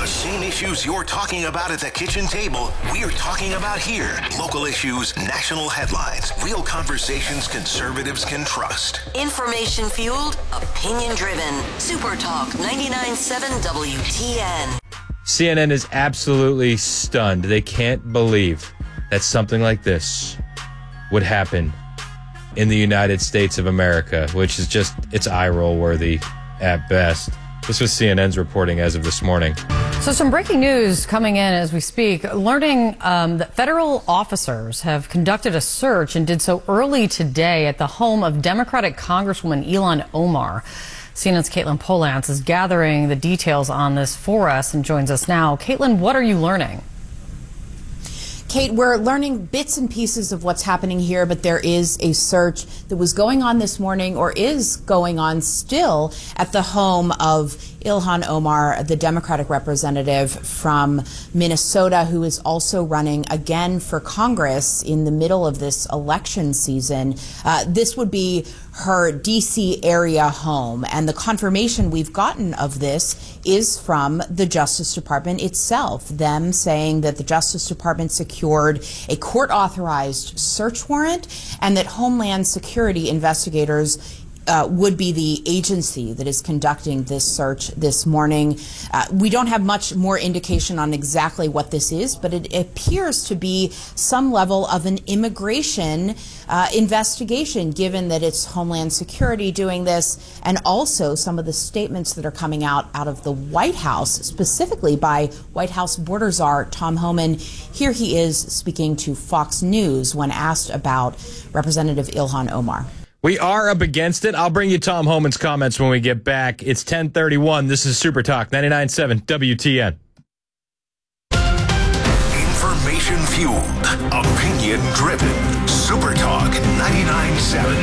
The same issues you're talking about at the kitchen table, we're talking about here. Local issues, national headlines, real conversations conservatives can trust. Information fueled, opinion driven. Super Talk 99.7 WTN. CNN is absolutely stunned. They can't believe that something like this would happen in the United States of America, which is just, it's eye roll worthy at best. This was CNN's reporting as of this morning. So some breaking news coming in as we speak, learning that federal officers have conducted a search and did so early today at the home of Democratic Congresswoman Ilhan Omar. CNN's Caitlin Polantz is gathering the details on this for us and joins us now. Caitlin, what are you learning? Kate, we're learning bits and pieces of what's happening here, but there is a search that was going on this morning, or is going on still, at the home of Ilhan Omar, the Democratic representative from Minnesota, who is also running again for Congress in the middle of this election season. This would be her D.C. area home, and the confirmation we've gotten of this is from the Justice Department itself, them saying that the Justice Department secured a court-authorized search warrant and that Homeland Security investigators would be the agency that is conducting this search this morning. We don't have much more indication on exactly what this is, but it appears to be some level of an immigration investigation, given that it's Homeland Security doing this, and also some of the statements that are coming out of the White House, specifically by White House border czar Tom Homan. Here he is speaking to Fox News when asked about Representative Ilhan Omar. We are up against it. I'll bring you Tom Homan's comments when we get back. It's 10:31. This is Super Talk 99.7 WTN. Information fueled, opinion driven. Super Talk 99.7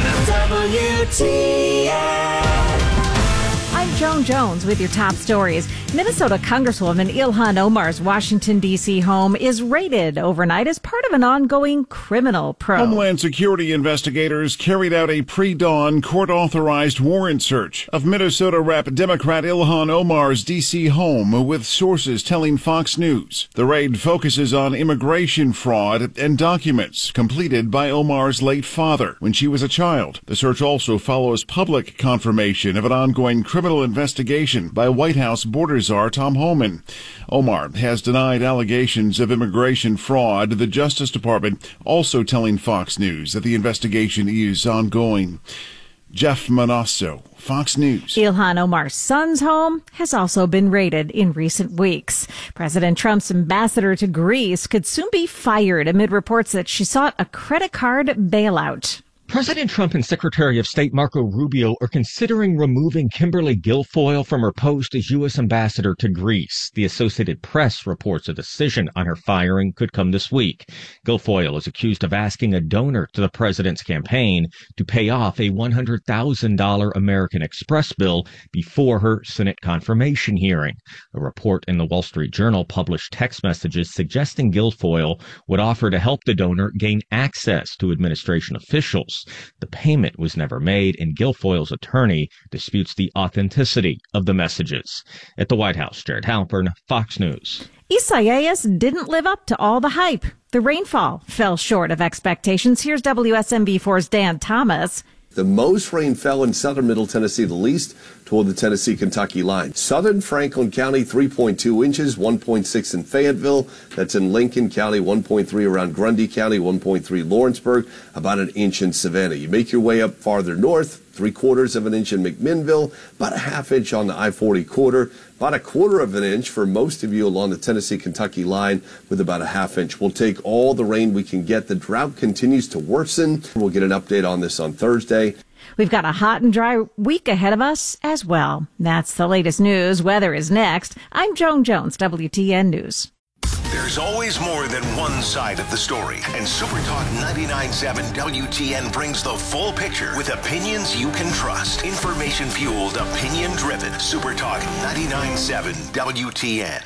WTN. I'm Joan Jones with your top stories. Minnesota Congresswoman Ilhan Omar's Washington, D.C. home is raided overnight as part of an ongoing criminal probe. Homeland Security investigators carried out a pre-dawn court-authorized warrant search of Minnesota Rep. Democrat Ilhan Omar's D.C. home, with sources telling Fox News. The raid focuses on immigration fraud and documents completed by Omar's late father when she was a child. The search also follows public confirmation of an ongoing criminal investigation by White House border czar Tom Homan. Omar has denied allegations of immigration fraud, the Justice Department also telling Fox News that the investigation is ongoing. Jeff Manasso, Fox News. Ilhan Omar's son's home has also been raided in recent weeks. President Trump's ambassador to Greece could soon be fired amid reports that she sought a credit card bailout. President Trump and Secretary of State Marco Rubio are considering removing Kimberly Guilfoyle from her post as U.S. ambassador to Greece. The Associated Press reports a decision on her firing could come this week. Guilfoyle is accused of asking a donor to the president's campaign to pay off a $100,000 American Express bill before her Senate confirmation hearing. A report in the Wall Street Journal published text messages suggesting Guilfoyle would offer to help the donor gain access to administration officials. The payment was never made, and Guilfoyle's attorney disputes the authenticity of the messages. At the White House, Jared Halpern, Fox News. Isaias didn't live up to all the hype. The rainfall fell short of expectations. Here's WSMV4's Dan Thomas. The most rain fell in southern Middle Tennessee, the least toward the Tennessee-Kentucky line. Southern Franklin County, 3.2 inches, 1.6 in Fayetteville. That's in Lincoln County, 1.3 around Grundy County, 1.3 Lawrenceburg, about an inch in Savannah. You make your way up farther north, 3/4 of an inch in McMinnville, about a half inch on the I-40 corridor, about a 1/4 of an inch for most of you along the Tennessee-Kentucky line with about a half inch. We'll take all the rain we can get. The drought continues to worsen. We'll get an update on this on Thursday. We've got a hot and dry week ahead of us as well. That's the latest news. Weather is next. I'm Joan Jones, WTN News. There's always more than one side of the story, and Super Talk 99.7 WTN brings the full picture with opinions you can trust. Information fueled, opinion driven. Super Talk 99.7 WTN.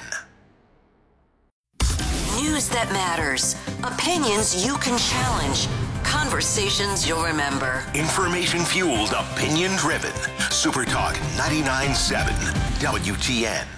News that matters. Opinions you can challenge. Conversations you'll remember. Information fueled, opinion driven. Super Talk 99.7 WTN.